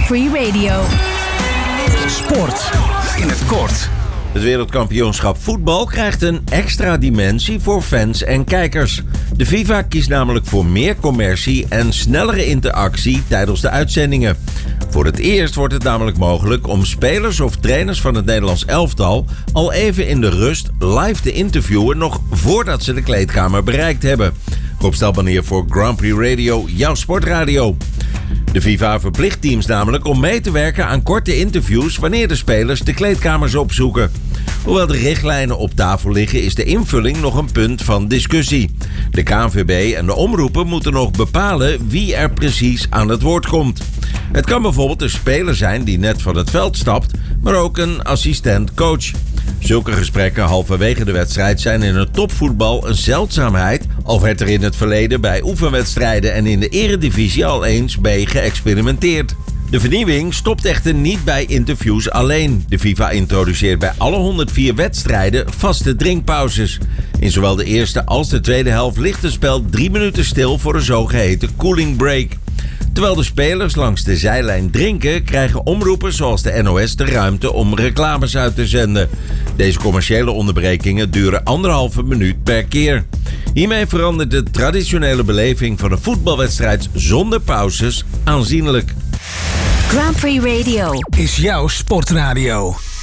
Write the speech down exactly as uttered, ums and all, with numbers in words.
Grand Prix Radio. Sport in het kort. Het wereldkampioenschap voetbal krijgt een extra dimensie voor fans en kijkers. De FIFA kiest namelijk voor meer commercie en snellere interactie tijdens de uitzendingen. Voor het eerst wordt het namelijk mogelijk om spelers of trainers van het Nederlands elftal al even in de rust live te interviewen nog voordat ze de kleedkamer bereikt hebben. Rob Stelman hier voor Grand Prix Radio, jouw sportradio. De FIFA verplicht teams namelijk om mee te werken aan korte interviews wanneer de spelers de kleedkamers opzoeken. Hoewel de richtlijnen op tafel liggen, is de invulling nog een punt van discussie. De K N V B en de omroepen moeten nog bepalen wie er precies aan het woord komt. Het kan bijvoorbeeld een speler zijn die net van het veld stapt, maar ook een assistent-coach. Zulke gesprekken halverwege de wedstrijd zijn in het topvoetbal een zeldzaamheid, al werd er in het verleden bij oefenwedstrijden en in de eredivisie al eens mee geëxperimenteerd. De vernieuwing stopt echter niet bij interviews alleen. De FIFA introduceert bij alle honderdvier wedstrijden vaste drinkpauzes. In zowel de eerste als de tweede helft ligt het spel drie minuten stil voor een zogeheten cooling break. Terwijl de spelers langs de zijlijn drinken, krijgen omroepers zoals de N O S de ruimte om reclames uit te zenden. Deze commerciële onderbrekingen duren anderhalve minuut per keer. Hiermee verandert de traditionele beleving van een voetbalwedstrijd zonder pauzes aanzienlijk. Grand Prix Radio is jouw sportradio.